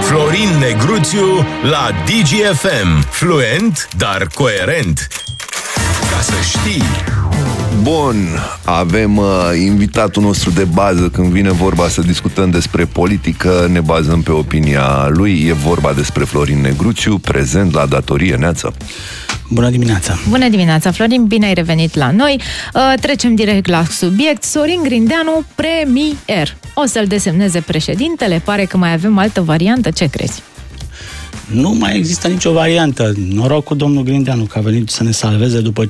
Florin Negruțiu la DGFM. Fluent, dar coerent. Ca să știi. Bun, avem invitatul nostru de bază când vine vorba să discutăm despre politică, ne bazăm pe opinia lui. E vorba despre Florin Negruțiu, prezent la Datorie. Neața. Bună dimineața! Bună dimineața, Florin, bine ai revenit la noi. Trecem direct la subiect. Sorin Grindeanu, premier. O să-l desemneze președintele? Pare că mai avem altă variantă, ce crezi? Nu mai există nicio variantă. Noroc cu domnul Grindeanu că a venit să ne salveze după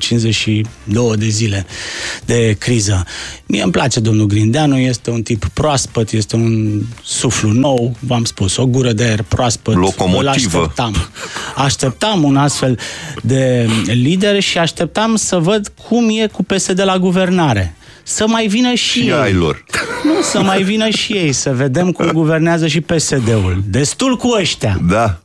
52 de zile de criză. Mie îmi place domnul Grindeanu, este un tip proaspăt, este un suflu nou, v-am spus, o gură de aer proaspăt. Locomotivă. Așteptam un astfel de lider și așteptam să văd cum e cu PSD la guvernare. Să mai vină și ei. Ai lor. Nu, să mai vină și ei, să vedem cum guvernează și PSD-ul. Destul cu ăștia. Da.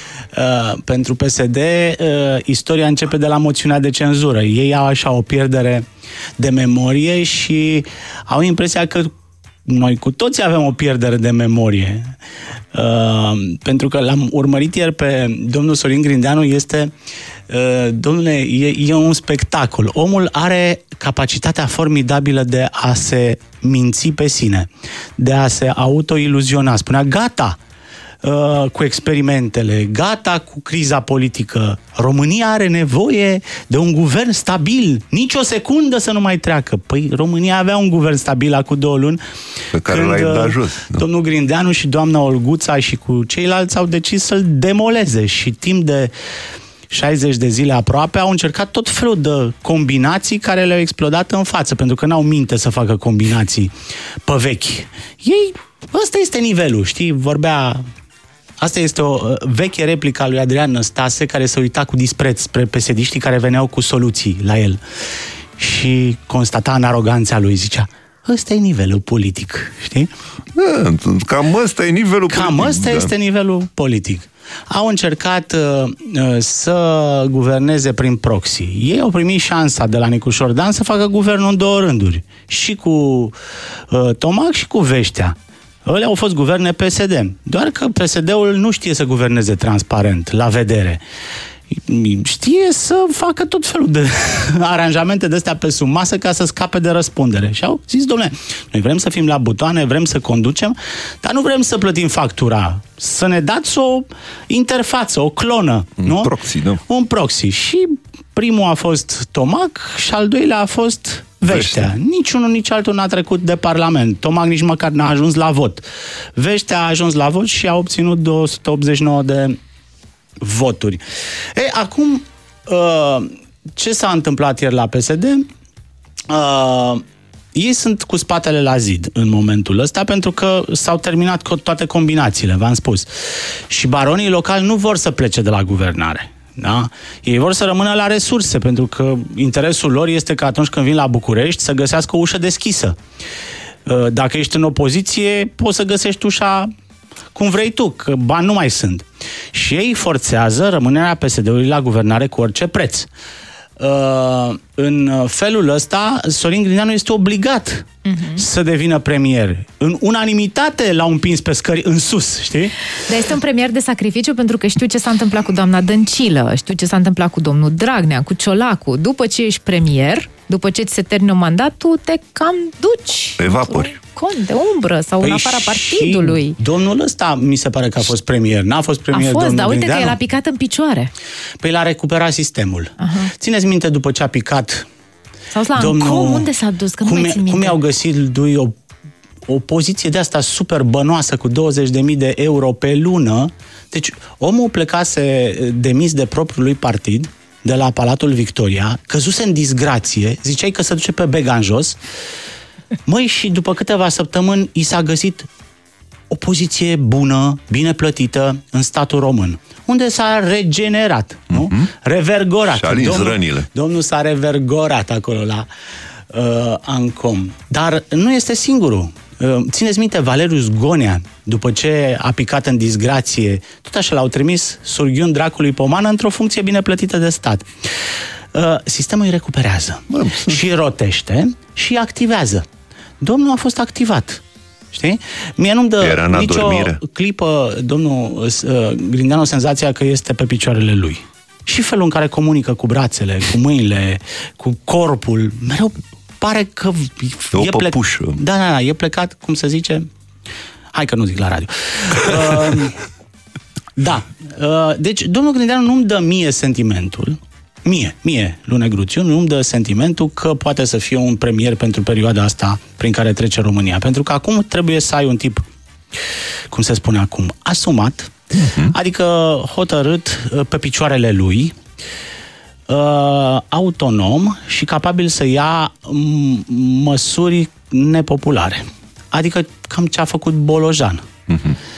Pentru PSD, istoria începe de la moțiunea de cenzură. Ei au așa o pierdere de memorie și au impresia că noi cu toții avem o pierdere de memorie. Pentru că l-am urmărit ieri pe domnul Sorin Grindeanu, este... domnule, e un spectacol. Omul are capacitatea formidabilă de a se minți pe sine, de a se autoiluziona. Spunea, gata cu experimentele, gata cu criza politică. România are nevoie de un guvern stabil. Nici o secundă să nu mai treacă. Păi România avea un guvern stabil acum 2 luni. Pe care l-ai dat jos. Domnul Grindeanu și doamna Olguța și cu ceilalți au decis să-l demoleze și timp de 60 de zile aproape au încercat tot felul de combinații care le-au explodat în față, pentru că n-au minte să facă combinații pe vechi. Ei, ăsta este nivelul, știi, vorbea... Asta este o veche replică a lui Adrian Năstase, care se uita cu dispreț spre pesediștii care veneau cu soluții la el. Și constata în aroganța lui, zicea, ăsta e nivelul politic, știi? Cam ăsta e nivelul politic. Cam ăsta este nivelul politic. Au încercat să guverneze prin proxy. Ei au primit șansa de la Nicușor Dan să facă guvernul în 2 rânduri. Și cu Tomac și cu Veștea. Ălea au fost guverne PSD. Doar că PSD-ul nu știe să guverneze transparent, la vedere. Știe să facă tot felul de aranjamente de-astea pe sub masă ca să scape de răspundere. Și au zis, dom'le, noi vrem să fim la butoane, vrem să conducem, dar nu vrem să plătim factura. Să ne dați o interfață, o clonă. Un proxy, da. Un proxy. Și primul a fost Tomac și al doilea a fost Veștea. Nici unul, nici altul n-a trecut de Parlament. Tomac nici măcar n-a ajuns la vot. Veștea a ajuns la vot și a obținut 289 de voturi. Acum, ce s-a întâmplat ieri la PSD? Ei sunt cu spatele la zid în momentul ăsta, pentru că s-au terminat toate combinațiile, v-am spus. Și baronii locali nu vor să plece de la guvernare. Da? Ei vor să rămână la resurse, pentru că interesul lor este că atunci când vin la București să găsească o ușă deschisă. Dacă ești în opoziție, poți să găsești ușa cum vrei tu, că bani nu mai sunt. Și ei forțează rămânerea PSD-ului la guvernare cu orice preț. În felul ăsta, Sorin Grindeanu este obligat să devină premier. În unanimitate l-au împins pe scări în sus, știi? Dar este un premier de sacrificiu, pentru că știu ce s-a întâmplat cu doamna Dăncilă, știu ce s-a întâmplat cu domnul Dragnea, cu Ciolacu. După ce ești premier, după ce ți se termină mandatul, te cam duci. Evapori. Cont de umbră sau în afara partidului. Domnul ăsta mi se pare că a fost premier. N-a fost premier. A fost, domnul dar uite Grindeanu. că el a picat în picioare. Păi l-a recuperat sistemul. Țineți minte după ce a picat sau la Ancom, unde s-a dus? Că nu mai țin minte. Cum i-au găsit lui o poziție de asta super bănoasă cu 20.000 de euro pe lună. Deci omul plecase demis de propriul lui partid, de la Palatul Victoria, căzuse în disgrație, ziceai că se duce pe bega în jos. Măi, și după câteva săptămâni i s-a găsit o poziție bună, bine plătită în statul român, unde s-a regenerat, nu? Revergorat. Și-a lins rănile. Domnul s-a revergorat acolo la Ancom. Dar nu este singurul. Țineți minte, Valeriu Zgonea, după ce a picat în disgrație, tot așa l-au trimis surghiun dracului pomană într-o funcție bine plătită de stat. Sistemul îi recuperează și rotește și activează. Domnul a fost activat. Știi? Mie nu-mi dă nicio clipă, domnul Grindeanu, senzația că este pe picioarele lui. Și felul în care comunică cu brațele, cu mâinile, cu corpul, mereu pare că e păpușă. Da, e plecat, cum se zice... Hai că nu zic la radio. Deci, domnul Grindeanu nu-mi dă mie sentimentul, mie, lui Negruțiu, nu-mi dă sentimentul că poate să fie un premier pentru perioada asta prin care trece România. Pentru că acum trebuie să ai un tip, cum se spune acum, asumat, adică hotărât pe picioarele lui, autonom și capabil să ia măsuri nepopulare. Adică cam ce a făcut Bolojan.